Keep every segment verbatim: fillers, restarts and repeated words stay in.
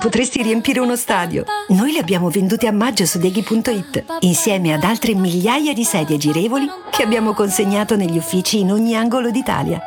potresti riempire uno stadio. Noi li abbiamo venduti a maggio su Deghi punto it, insieme ad altre migliaia di sedie girevoli che abbiamo consegnato negli uffici in ogni angolo d'Italia.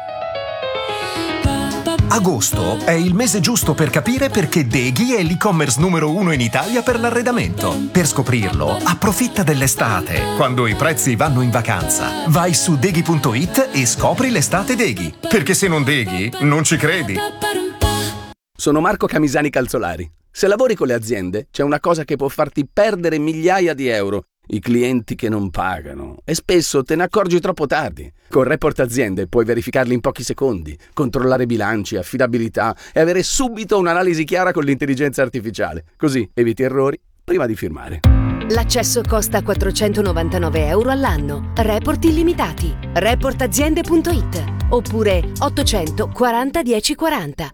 Agosto è il mese giusto per capire perché Deghi è l'e-commerce numero uno in Italia per l'arredamento. Per scoprirlo, approfitta dell'estate, quando i prezzi vanno in vacanza. Vai su Deghi punto it e scopri l'estate Deghi. Perché se non Deghi, non ci credi. Sono Marco Camisani Calzolari. Se lavori con le aziende, c'è una cosa che può farti perdere migliaia di euro. I clienti che non pagano. E spesso te ne accorgi troppo tardi. Con Report Aziende puoi verificarli in pochi secondi, controllare bilanci, affidabilità e avere subito un'analisi chiara con l'intelligenza artificiale. Così eviti errori prima di firmare. L'accesso costa quattrocentonovantanove euro all'anno. Report illimitati. report aziende punto it oppure ottocento quaranta dieci quaranta.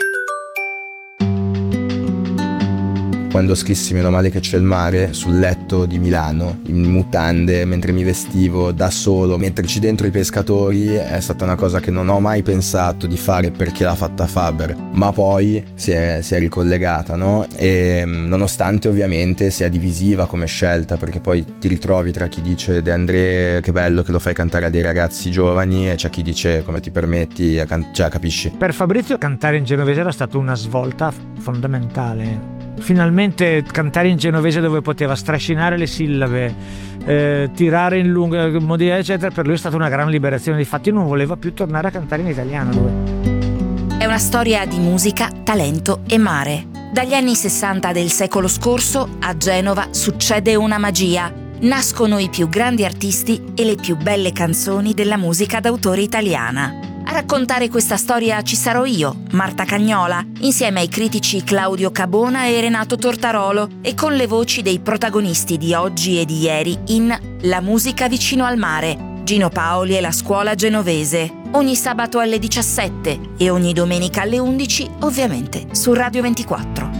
Quando scrissi Meno male che c'è il mare sul letto di Milano, in mutande, mentre mi vestivo da solo, metterci dentro i pescatori è stata una cosa che non ho mai pensato di fare perché l'ha fatta Faber, ma poi si è, si è ricollegata, no? E nonostante ovviamente sia divisiva come scelta, perché poi ti ritrovi tra chi dice De André che bello che lo fai cantare a dei ragazzi giovani e c'è chi dice come ti permetti, a can- cioè capisci? Per Fabrizio cantare in genovese era stata una svolta fondamentale. Finalmente cantare in genovese dove poteva strascinare le sillabe, eh, tirare in lungo, eccetera, per lui è stata una gran liberazione. Difatti non voleva più tornare a cantare in italiano. Dove... È una storia di musica, talento e mare. Dagli anni sessanta del secolo scorso a Genova succede una magia. Nascono i più grandi artisti e le più belle canzoni della musica d'autore italiana. A raccontare questa storia ci sarò io, Marta Cagnola, insieme ai critici Claudio Cabona e Renato Tortarolo e con le voci dei protagonisti di oggi e di ieri in La musica vicino al mare, Gino Paoli e la scuola genovese, ogni sabato alle diciassette e ogni domenica alle undici, ovviamente su Radio ventiquattro.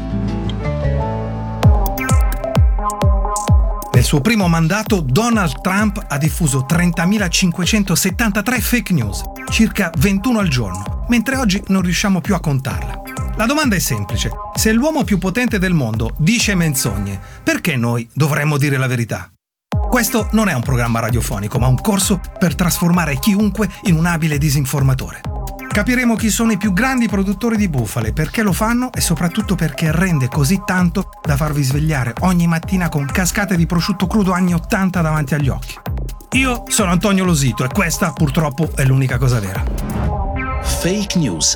Nel suo primo mandato, Donald Trump ha diffuso trentamilacinquecentosettantatré fake news, circa ventuno al giorno, mentre oggi non riusciamo più a contarla. La domanda è semplice: se l'uomo più potente del mondo dice menzogne, perché noi dovremmo dire la verità? Questo non è un programma radiofonico, ma un corso per trasformare chiunque in un abile disinformatore. Capiremo chi sono i più grandi produttori di bufale, perché lo fanno e soprattutto perché rende così tanto da farvi svegliare ogni mattina con cascate di prosciutto crudo anni ottanta davanti agli occhi. Io sono Antonio Losito e questa purtroppo è l'unica cosa vera. Fake News.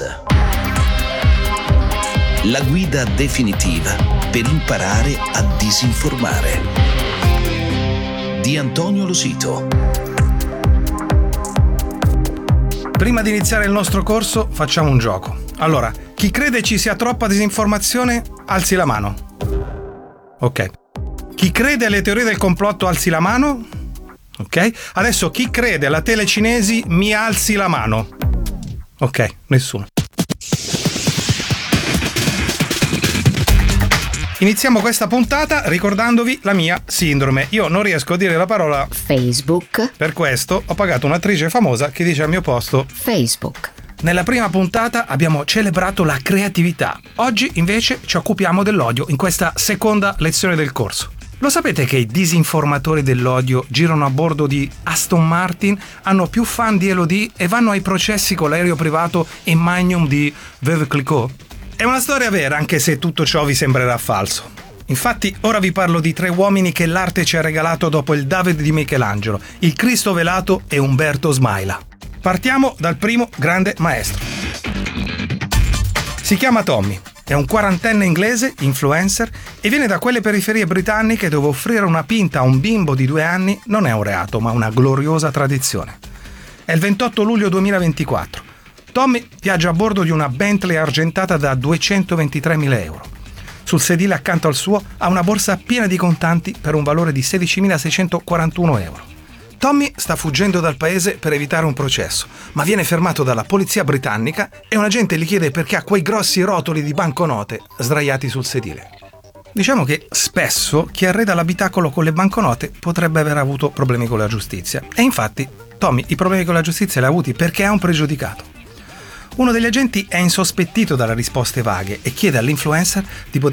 La guida definitiva per imparare a disinformare. Di Antonio Losito. Prima di iniziare il nostro corso facciamo un gioco. Allora, chi crede ci sia troppa disinformazione, alzi la mano. Ok. Chi crede alle teorie del complotto, alzi la mano. Ok. Adesso chi crede alla tele cinesi, mi alzi la mano. Ok, nessuno. Iniziamo questa puntata ricordandovi la mia sindrome. Io non riesco a dire la parola Facebook. Per questo ho pagato un'attrice famosa che dice al mio posto Facebook. Nella prima puntata abbiamo celebrato la creatività. Oggi invece ci occupiamo dell'odio in questa seconda lezione del corso. Lo sapete che i disinformatori dell'odio girano a bordo di Aston Martin, hanno più fan di Elodie e vanno ai processi con l'aereo privato e Magnum di Veuve Clicquot? È una storia vera, anche se tutto ciò vi sembrerà falso. Infatti, ora vi parlo di tre uomini che l'arte ci ha regalato dopo il David di Michelangelo, il Cristo velato e Umberto Smaila. Partiamo dal primo grande maestro. Si chiama Tommy, è un quarantenne inglese, influencer, e viene da quelle periferie britanniche dove offrire una pinta a un bimbo di due anni non è un reato, ma una gloriosa tradizione. È il ventotto luglio duemilaventiquattro. Tommy viaggia a bordo di una Bentley argentata da duecentoventitremila euro. Sul sedile accanto al suo ha una borsa piena di contanti per un valore di sedicimilaseicentoquarantuno euro. Tommy sta fuggendo dal paese per evitare un processo, ma viene fermato dalla polizia britannica e un agente gli chiede perché ha quei grossi rotoli di banconote sdraiati sul sedile. Diciamo che spesso chi arreda l'abitacolo con le banconote potrebbe aver avuto problemi con la giustizia. E infatti Tommy i problemi con la giustizia li ha avuti perché è un pregiudicato. Uno degli agenti è insospettito dalle risposte vaghe e chiede all'influencer di poter